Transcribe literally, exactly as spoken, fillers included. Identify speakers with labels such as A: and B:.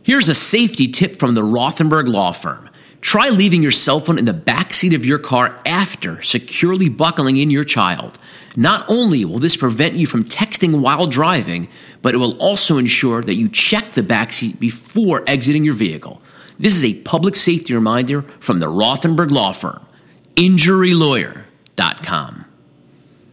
A: Here's a safety tip from the Rothenberg Law Firm. Try leaving your cell phone in the backseat of your car after securely buckling in your child. Not only will this prevent you from texting while driving, but it will also ensure that you check the backseat before exiting your vehicle. This is a public safety reminder from the Rothenberg Law Firm. injury lawyer dot com